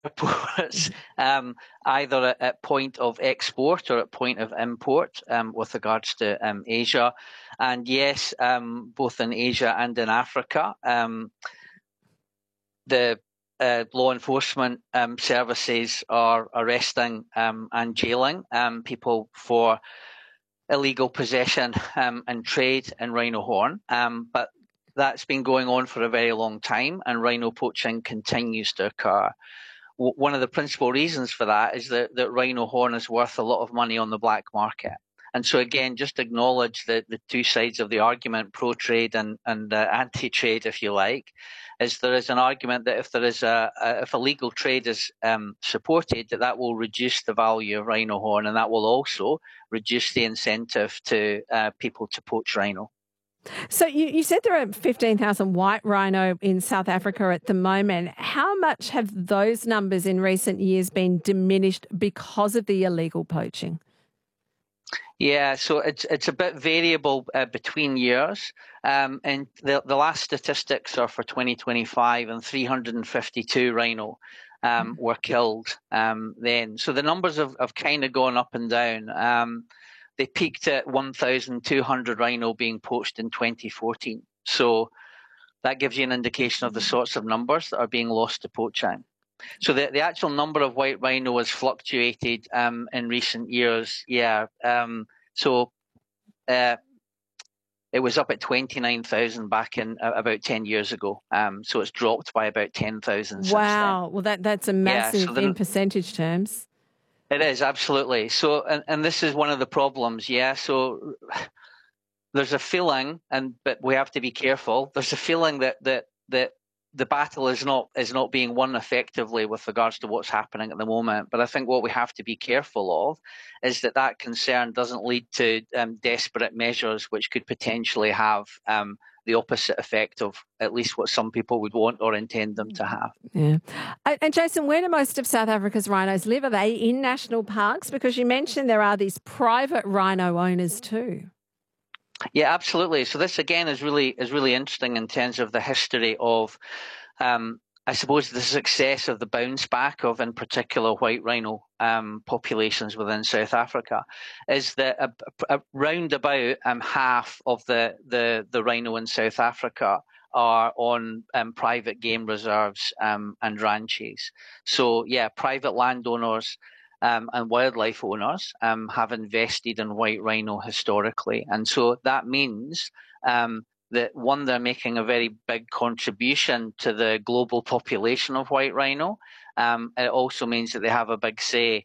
airports, either at point of export or at point of import, with regards to Asia. And yes, both in Asia and in Africa, the law enforcement services are arresting and jailing people for illegal possession and trade in rhino horn. But that's been going on for a very long time, and rhino poaching continues to occur. One of the principal reasons for that is that rhino horn is worth a lot of money on the black market. And so again, just acknowledge the two sides of the argument, pro-trade and anti-trade, if you like, is there is an argument that if there is if illegal trade is supported, that will reduce the value of rhino horn, and that will also reduce the incentive to people to poach rhino. So you said there are 15,000 white rhino in South Africa at the moment. How much have those numbers in recent years been diminished because of the illegal poaching? Yeah, so it's a bit variable between years. And the last statistics are for 2025, and 352 rhino were killed then. So the numbers have kind of gone up and down. They peaked at 1,200 rhino being poached in 2014. So that gives you an indication of the sorts of numbers that are being lost to poaching. So the actual number of white rhino has fluctuated in recent years. Yeah. It was up at 29,000 back in about 10 years ago. So it's dropped by about 10,000 since then. Wow. Well, that's a massive in percentage terms. It is, absolutely. So, and this is one of the problems. Yeah. So there's a feeling, but we have to be careful. There's a feeling that the battle is not being won effectively with regards to what's happening at the moment. But I think what we have to be careful of is that concern doesn't lead to desperate measures which could potentially have the opposite effect of at least what some people would want or intend them to have. Yeah. And Jason, where do most of South Africa's rhinos live? Are they in national parks? Because you mentioned there are these private rhino owners too. Yeah, absolutely. So this again is really interesting in terms of the history of, I suppose, the success of the bounce back of, in particular, white rhino populations within South Africa. Is that around about half of the rhino in South Africa are on private game reserves and ranches. So yeah, private landowners and wildlife owners have invested in white rhino historically. And so that means that, one, they're making a very big contribution to the global population of white rhino. It also means that they have a big say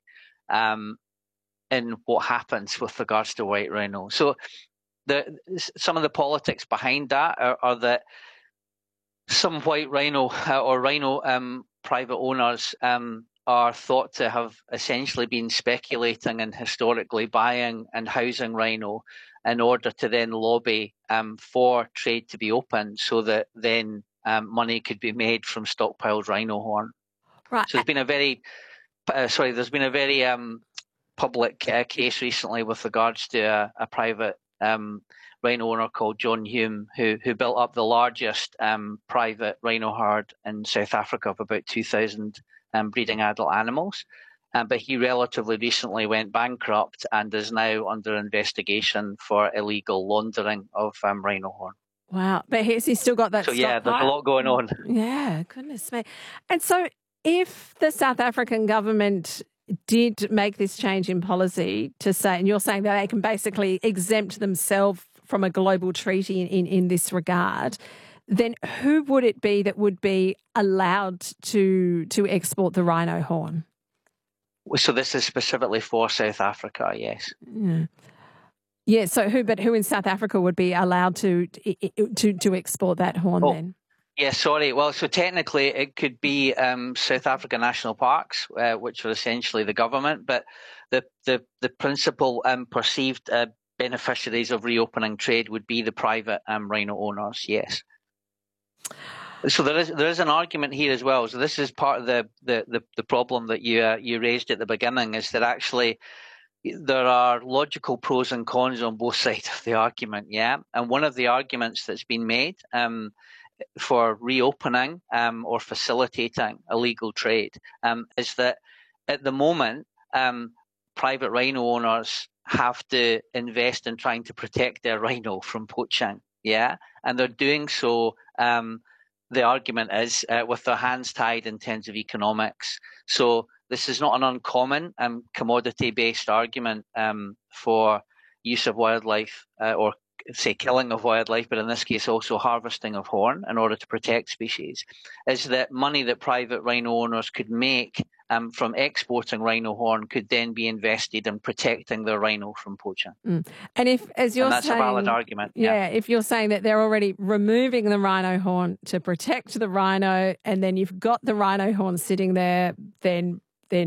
in what happens with regards to white rhino. So some of the politics behind that are that some white rhino or rhino private owners are thought to have essentially been speculating and historically buying and housing rhino in order to then lobby for trade to be opened, so that then money could be made from stockpiled rhino horn. Right. So there's been a very public case recently with regards to a private rhino owner called John Hume, who built up the largest private rhino herd in South Africa of about 2,000 breeding adult animals. But he relatively recently went bankrupt and is now under investigation for illegal laundering of rhino horn. Wow. But he's still got that. So yeah, there's a lot going on. Yeah, goodness me. And so if the South African government did make this change in policy to say, and you're saying that they can basically exempt themselves from a global treaty in this regard, then who would it be that would be allowed to export the rhino horn? So this is specifically for South Africa, yes. Yeah. So who in South Africa would be allowed to export that horn then? Yeah, sorry. Well, so technically it could be South African national parks, which are essentially the government, but the principal perceived beneficiaries of reopening trade would be the private rhino owners. Yes. So there is an argument here as well. So this is part of the problem that you raised at the beginning, is that actually there are logical pros and cons on both sides of the argument. Yeah, and one of the arguments that's been made for reopening or facilitating illegal trade is that at the moment, private rhino owners have to invest in trying to protect their rhino from poaching. Yeah, and they're doing so. The argument is with their hands tied in terms of economics. So this is not an uncommon commodity-based argument for use of wildlife or say killing of wildlife, but in this case also harvesting of horn in order to protect species, is that money that private rhino owners could make from exporting rhino horn could then be invested in protecting their rhino from poaching. And if, as you're that's saying, a valid argument. Yeah, if you're saying that they're already removing the rhino horn to protect the rhino, and then you've got the rhino horn sitting there, then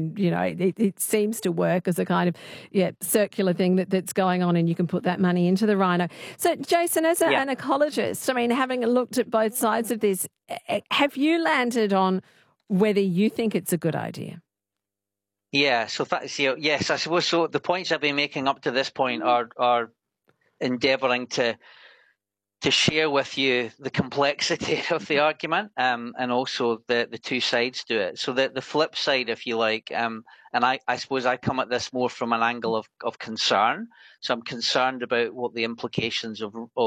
it seems to work as a kind of circular thing that's going on, and you can put that money into the rhino. So, Jason, as an ecologist, I mean, having looked at both sides of this, have you landed on whether you think it's a good idea? Yeah, so yes, I suppose so. The points I've been making up to this point are endeavouring to share with you the complexity of the argument and also the two sides to it. So the flip side, if you like, and I suppose I come at this more from an angle of concern. So I'm concerned about what the implications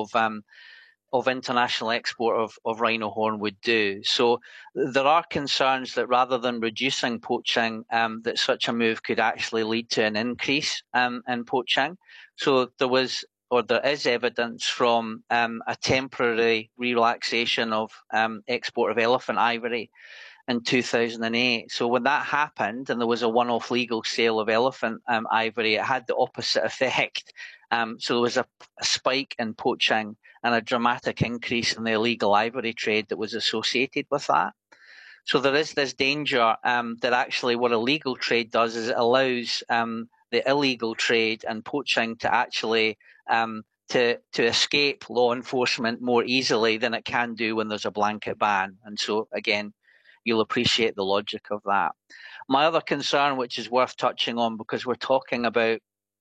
of international export of rhino horn would do. So there are concerns that rather than reducing poaching, that such a move could actually lead to an increase in poaching. So there is evidence from a temporary relaxation of export of elephant ivory in 2008. So when that happened and there was a one-off legal sale of elephant ivory, it had the opposite effect. So there was a spike in poaching and a dramatic increase in the illegal ivory trade that was associated with that. So there is this danger that actually what illegal trade does is it allows the illegal trade and poaching to actually to escape law enforcement more easily than it can do when there's a blanket ban. And so, again, you'll appreciate the logic of that. My other concern, which is worth touching on because we're talking about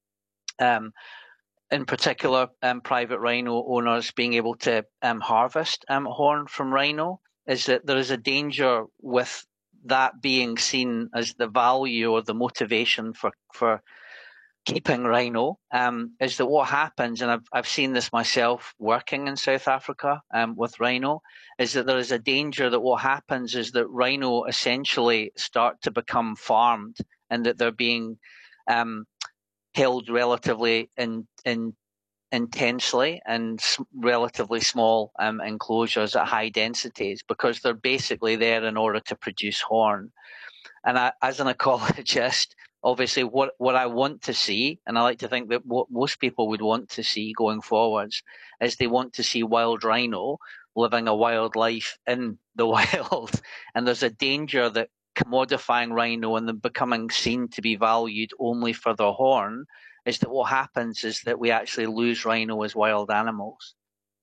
in particular, private rhino owners being able to harvest horn from rhino, is that there is a danger with that being seen as the value or the motivation for keeping rhino, is that what happens, and I've seen this myself working in South Africa with rhino, is that there is a danger that what happens is that rhino essentially start to become farmed and that they're being held relatively intensely in relatively small enclosures at high densities because they're basically there in order to produce horn. And as an ecologist, obviously what I want to see, and I like to think that what most people would want to see going forwards, is they want to see wild rhino living a wild life in the wild. And there's a danger that commodifying rhino and them becoming seen to be valued only for their horn is that what happens is that we actually lose rhino as wild animals.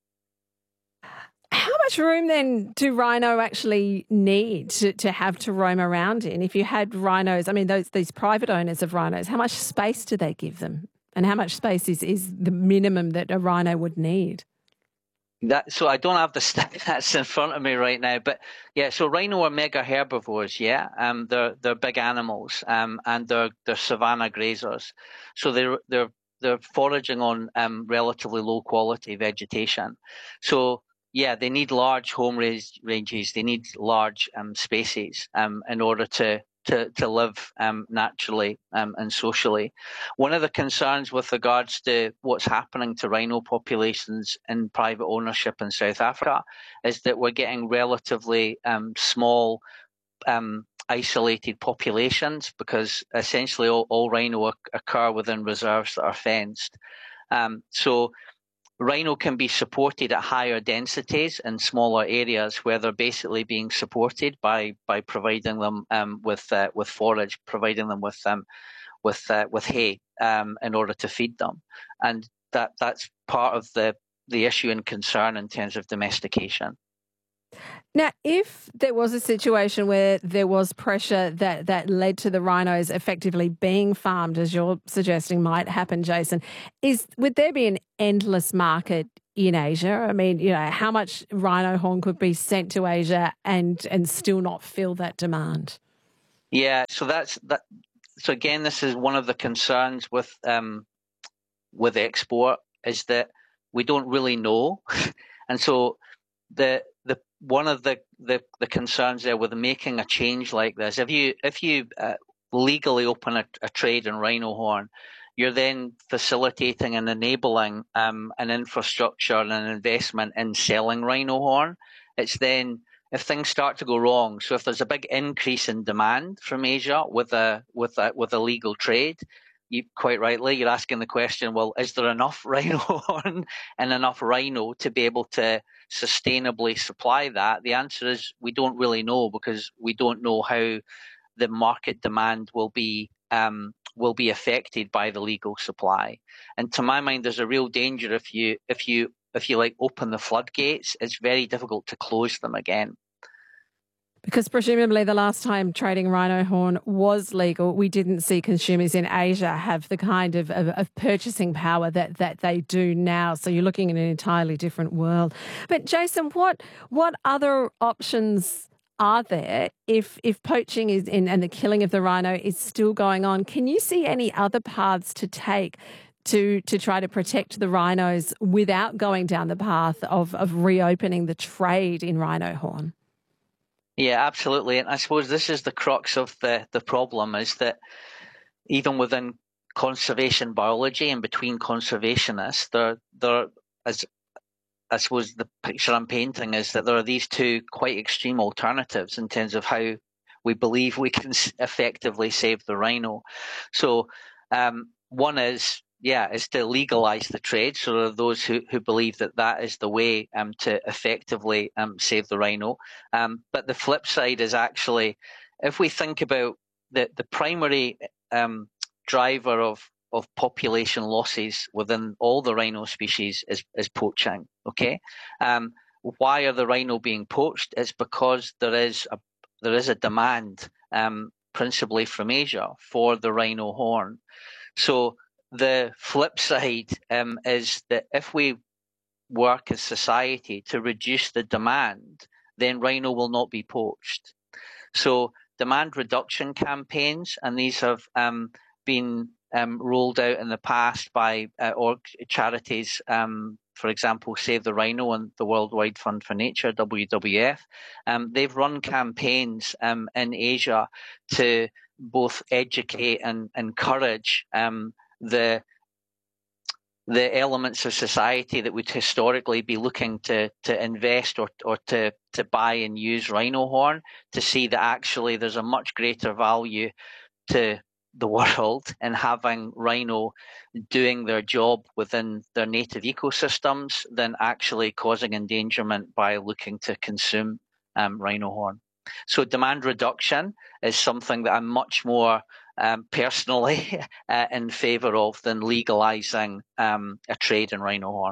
How much room then do rhino actually need to have to roam around in? If you had rhinos, I mean, these private owners of rhinos, how much space do they give them? And how much space is the minimum that a rhino would need? So I don't have the stats in front of me right now, but yeah. So rhino are mega herbivores. Yeah, they're big animals, and they're savanna grazers. So they're foraging on relatively low quality vegetation. So yeah, they need large home ranges. They need large spaces in order to live naturally and socially. One of the concerns with regards to what's happening to rhino populations in private ownership in South Africa is that we're getting relatively small isolated populations because essentially all rhino occur within reserves that are fenced. So rhino can be supported at higher densities in smaller areas where they're basically being supported by providing them with forage, providing them with hay in order to feed them, and that's part of the issue and concern in terms of domestication. Now, if there was a situation where there was pressure that led to the rhinos effectively being farmed, as you're suggesting might happen, Jason, would there be an endless market in Asia? I mean, how much rhino horn could be sent to Asia and still not fill that demand? Yeah, so that's that. So again, this is one of the concerns with export, is that we don't really know, and so the one of the concerns there with making a change like this, if you legally open a trade in rhino horn, you're then facilitating and enabling an infrastructure and an investment in selling rhino horn. It's then, if things start to go wrong, so if there's a big increase in demand from Asia with a legal trade, you quite rightly, you're asking the question, well, is there enough rhino horn and enough rhino to be able to sustainably supply that? The answer is we don't really know, because we don't know how the market demand will be affected by the legal supply. And to my mind, there's a real danger if you like open the floodgates, it's very difficult to close them again. Because presumably the last time trading rhino horn was legal, we didn't see consumers in Asia have the kind of purchasing power that they do now. So you're looking at an entirely different world. But Jason, what other options are there if poaching is in and the killing of the rhino is still going on? Can you see any other paths to take to try to protect the rhinos without going down the path of reopening the trade in rhino horn? Yeah, absolutely. And I suppose this is the crux of the problem, is that even within conservation biology and between conservationists, there as I suppose the picture I'm painting is that there are these two quite extreme alternatives in terms of how we believe we can effectively save the rhino. So one is to legalize the trade. So there are those who believe that is the way to effectively save the rhino. But the flip side is actually, if we think about the primary driver of population losses within all the rhino species is poaching. Okay, why are the rhino being poached? It's because there is a demand, principally from Asia, for the rhino horn. So the flip side is that if we work as society to reduce the demand, then rhino will not be poached. So demand reduction campaigns, and these have been rolled out in the past by charities, for example, Save the Rhino and the Worldwide Fund for Nature, WWF. They've run campaigns in Asia to both educate and encourage the elements of society that would historically be looking to invest or to buy and use rhino horn, to see that actually there's a much greater value to the world in having rhino doing their job within their native ecosystems than actually causing endangerment by looking to consume rhino horn. So demand reduction is something that I'm much more personally in favour of than legalising a trade in rhino horn.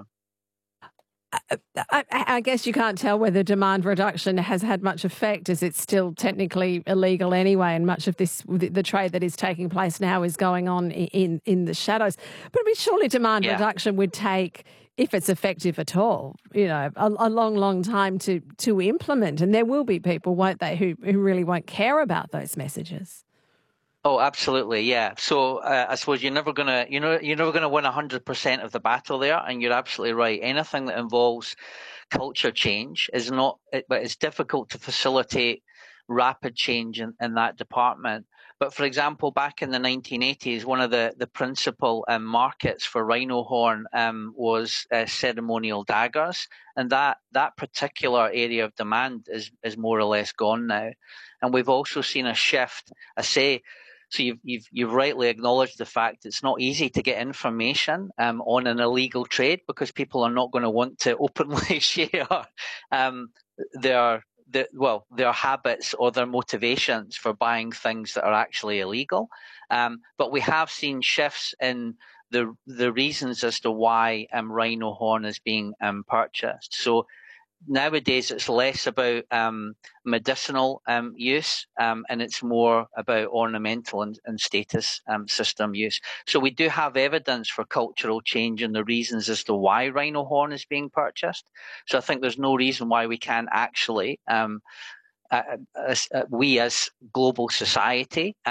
I guess you can't tell whether demand reduction has had much effect, as it's still technically illegal anyway, and much of the trade that is taking place now is going on in the shadows. But I mean, surely demand reduction would take, if it's effective at all, a long time to implement, and there will be people, won't they, who really won't care about those messages. Oh, absolutely, yeah. So I suppose you're never gonna win 100% of the battle there, and you're absolutely right. Anything that involves culture change but it's difficult to facilitate rapid change in that department. But for example, back in the 1980s, one of the principal markets for rhino horn was ceremonial daggers, and that particular area of demand is more or less gone now. And we've also seen a shift. So you've rightly acknowledged the fact it's not easy to get information on an illegal trade, because people are not going to want to openly share their habits or their motivations for buying things that are actually illegal. But we have seen shifts in the reasons as to why rhino horn is being purchased. So nowadays it's less about medicinal use, and it's more about ornamental and status system use. So we do have evidence for cultural change and the reasons as to why rhino horn is being purchased. So I think there's no reason why we can't actually, we as global society,